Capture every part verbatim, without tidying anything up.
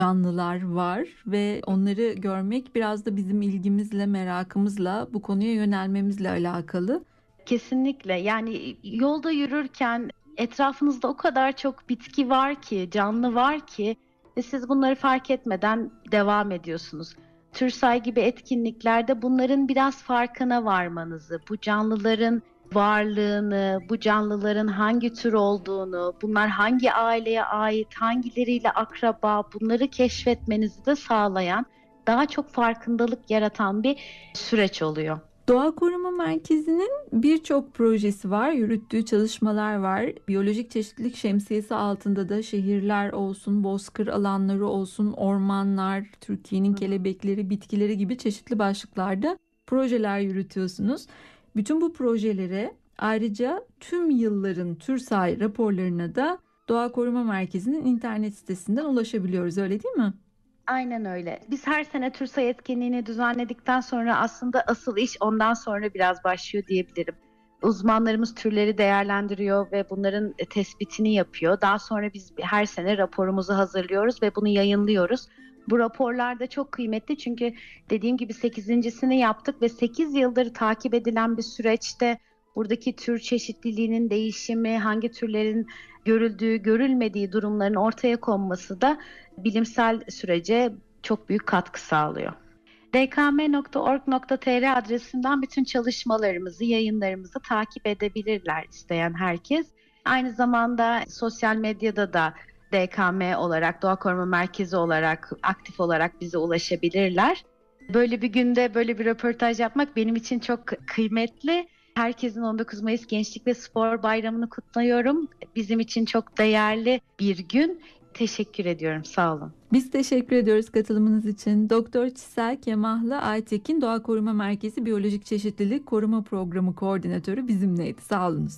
canlılar var ve onları görmek biraz da bizim ilgimizle, merakımızla, bu konuya yönelmemizle alakalı. Kesinlikle. Yani yolda yürürken etrafınızda o kadar çok bitki var ki, canlı var ki ve siz bunları fark etmeden devam ediyorsunuz. TÜRSAY gibi etkinliklerde bunların biraz farkına varmanızı, bu canlıların varlığını, bu canlıların hangi tür olduğunu, bunlar hangi aileye ait, hangileriyle akraba, bunları keşfetmenizi de sağlayan, daha çok farkındalık yaratan bir süreç oluyor. Doğa Koruma Merkezi'nin birçok projesi var, yürüttüğü çalışmalar var. Biyolojik çeşitlilik şemsiyesi altında da şehirler olsun, bozkır alanları olsun, ormanlar, Türkiye'nin kelebekleri, bitkileri gibi çeşitli başlıklarda projeler yürütüyorsunuz. Bütün bu projelere, ayrıca tüm yılların TÜRSAY raporlarına da Doğa Koruma Merkezi'nin internet sitesinden ulaşabiliyoruz, öyle değil mi? Aynen öyle. Biz her sene TÜRSAY etkinliğini düzenledikten sonra aslında asıl iş ondan sonra biraz başlıyor diyebilirim. Uzmanlarımız türleri değerlendiriyor ve bunların tespitini yapıyor. Daha sonra biz her sene raporumuzu hazırlıyoruz ve bunu yayınlıyoruz. Bu raporlar da çok kıymetli çünkü dediğim gibi sekizincisini yaptık ve sekiz yıldır takip edilen bir süreçte buradaki tür çeşitliliğinin değişimi, hangi türlerin görüldüğü, görülmediği durumların ortaya konması da bilimsel sürece çok büyük katkı sağlıyor. d k m nokta org nokta t r adresinden bütün çalışmalarımızı, yayınlarımızı takip edebilirler isteyen herkes. Aynı zamanda sosyal medyada da D K M olarak, Doğa Koruma Merkezi olarak, aktif olarak bize ulaşabilirler. Böyle bir günde böyle bir röportaj yapmak benim için çok kıymetli. Herkesin on dokuz Mayıs Gençlik ve Spor Bayramı'nı kutluyorum. Bizim için çok değerli bir gün. Teşekkür ediyorum, sağ olun. Biz teşekkür ediyoruz katılımınız için. Doktor Çisel Kemahlı Aytekin, Doğa Koruma Merkezi Biyolojik Çeşitlilik Koruma Programı Koordinatörü bizimleydi. Sağ olunuz.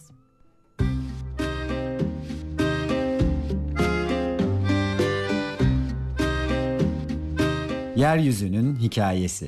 Yeryüzünün hikayesi.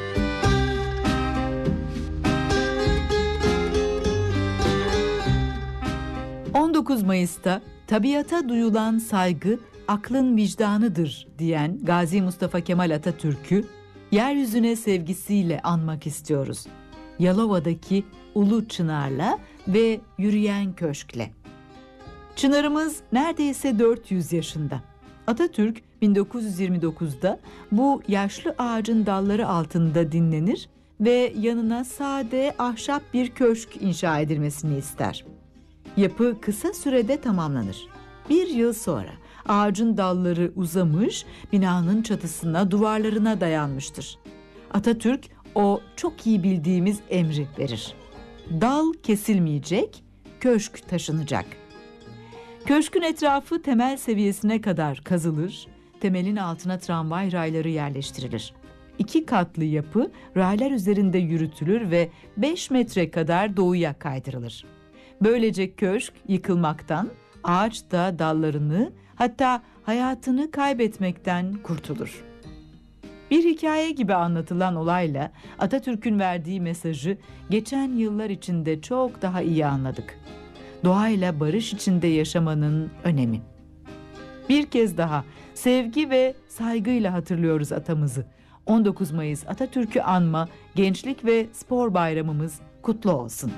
on dokuz Mayıs'ta tabiata duyulan saygı aklın vicdanıdır diyen Gazi Mustafa Kemal Atatürk'ü yeryüzüne sevgisiyle anmak istiyoruz. Yalova'daki Ulu Çınar'la ve Yürüyen Köşk'le. Çınarımız neredeyse dört yüz yaşında. Atatürk bin dokuz yüz yirmi dokuzda bu yaşlı ağacın dalları altında dinlenir ve yanına sade ahşap bir köşk inşa edilmesini ister. Yapı kısa sürede tamamlanır. Bir yıl sonra ağacın dalları uzamış, binanın çatısına, duvarlarına dayanmıştır. Atatürk o çok iyi bildiğimiz emri verir. Dal kesilmeyecek, köşk taşınacak. Köşkün etrafı temel seviyesine kadar kazılır, temelin altına tramvay rayları yerleştirilir. İki katlı yapı raylar üzerinde yürütülür ve beş metre kadar doğuya kaydırılır. Böylece köşk yıkılmaktan, ağaç da dallarını, hatta hayatını kaybetmekten kurtulur. Bir hikaye gibi anlatılan olayla Atatürk'ün verdiği mesajı geçen yıllar içinde çok daha iyi anladık. Doğayla barış içinde yaşamanın önemi. Bir kez daha sevgi ve saygıyla hatırlıyoruz atamızı. on dokuz Mayıs Atatürk'ü anma, Gençlik ve Spor Bayramımız kutlu olsun.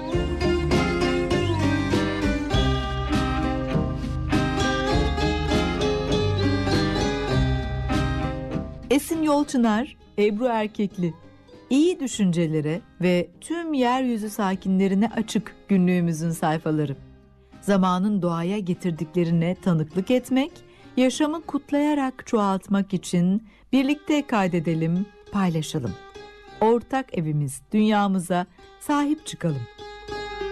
Esin Yolçınar, Ebru Erkekli. İyi düşüncelere ve tüm yeryüzü sakinlerine açık günlüğümüzün sayfaları. Zamanın doğaya getirdiklerine tanıklık etmek, yaşamı kutlayarak çoğaltmak için birlikte kaydedelim, paylaşalım. Ortak evimiz, dünyamıza sahip çıkalım.